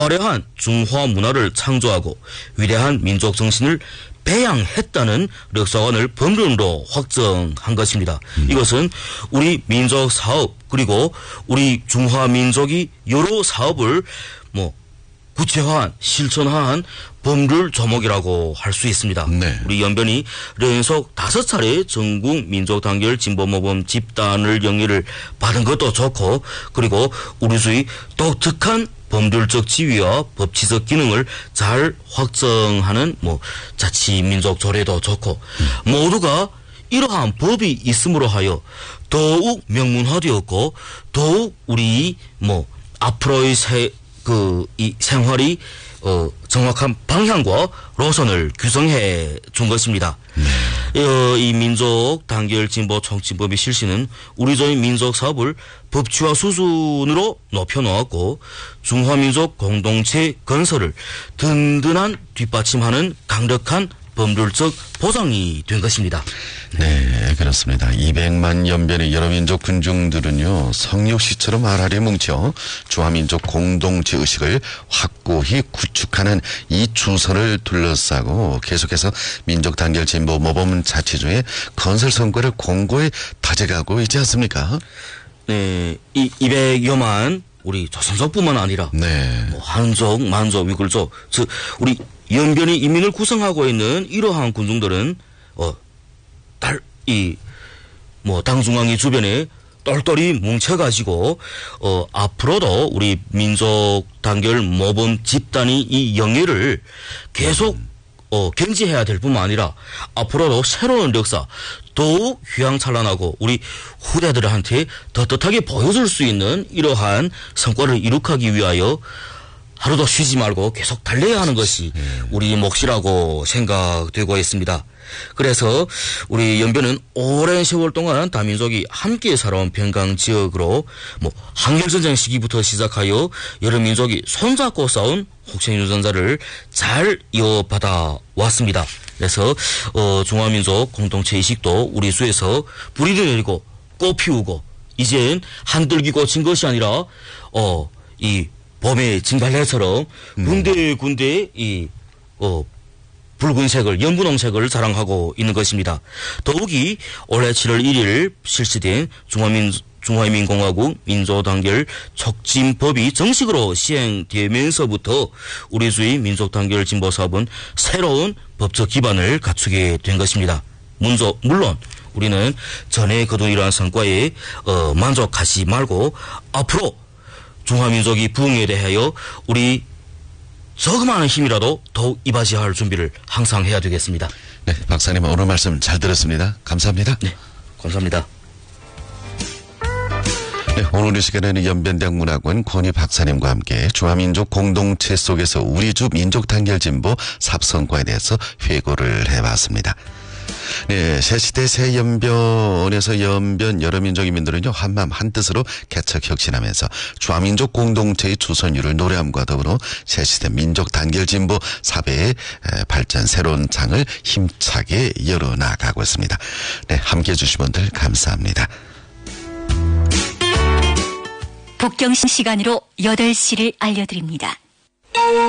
화려한 중화 문화를 창조하고 위대한 민족 정신을 배양했다는 역사관을 법률로 확정한 것입니다. 이것은 우리 민족 사업 그리고 우리 중화 민족이 여러 사업을 구체화한 실천한 법률 조목이라고 할 수 있습니다. 네. 우리 연변이 연속 5차례 전국 민족 단결 진보 모범 집단을 영예를 받은 것도 좋고, 그리고 우리주의 독특한 법률적 지위와 법치적 기능을 잘 확정하는 자치 민족 조례도 좋고, 모두가 이러한 법이 있음으로 하여 더욱 명문화되었고, 더욱 우리 앞으로의 이 생활이 정확한 방향과 노선을 규정해 준 것입니다. 이 민족 단결 진보 촉진법의 실시는 우리조의 민족 사업을 법치화 수준으로 높여놓았고, 중화민족 공동체 건설을 든든한 뒷받침하는 강력한 법률적 보장이 된 것입니다. 네, 그렇습니다. 200만 연변의 여러 민족 군중들은요, 성육시처럼 알알이 뭉쳐 중화민족 공동체 의식을 확고히 구축하는 이 주선을 둘러싸고 계속해서 민족 단결 진보 모범 자치 중에 건설 성과를 공고히 다져가고 있지 않습니까? 네, 이 200여만 우리 조선족뿐만 아니라 네. 한족, 만족, 위굴족, 즉 우리 연변이 인민을 구성하고 있는 이러한 군중들은 당중앙이 주변에 똘똘이 뭉쳐가지고 앞으로도 우리 민족 단결 모범 집단이 이 영예를 계속 견지해야 될 뿐만 아니라 앞으로도 새로운 역사 더욱 휘황찬란하고 우리 후대들한테 떳떳하게 보여줄 수 있는 이러한 성과를 이룩하기 위하여 하루도 쉬지 말고 계속 달려야 하는 것이 우리 몫이라고 생각되고 있습니다. 그래서 우리 연변은 오랜 세월 동안 다민족이 함께 살아온 변강 지역으로 한국전쟁 시기부터 시작하여 여러 민족이 손잡고 싸운 혹생유전자를 잘 이어받아 왔습니다. 그래서 중화민족 공동체 의식도 우리 수에서 뿌리를 내리고 꽃 피우고 이젠 한들기 꽂힌 것이 아니라 이 봄의 진갈래처럼 군데군데 붉은색을 연분홍색을 자랑하고 있는 것입니다. 더욱이 올해 7월 1일 실시된 중화인민공화국 민족단결 촉진법이 정식으로 시행되면서부터 우리주의 민족단결 진보사업은 새로운 법적 기반을 갖추게 된 것입니다. 물론 우리는 전에 거둔 이러한 성과에 만족하지 말고 앞으로 중화민족이 부흥에 대하여 우리 조그마한 힘이라도 더욱 이바지할 준비를 항상 해야 되겠습니다. 네, 박사님 오늘 말씀 잘 들었습니다. 감사합니다. 네, 감사합니다. 네, 오늘 이 시간에는 연변대학 문학원 권희 박사님과 함께 중화민족 공동체 속에서 우리주 민족 단결 진보 삽성과에 대해서 회고를 해봤습니다. 네, 새시대 새연변에서 연변 여러 민족 인민들은요, 한마음 한뜻으로 개척 혁신하면서 중화민족 공동체의 주선율을 노래함과 더불어 새시대 민족 단결 진보 사배의 발전 새로운 장을 힘차게 열어나가고 있습니다. 네, 함께해 주신 분들 감사합니다. 북경신 시간으로 8시를 알려드립니다.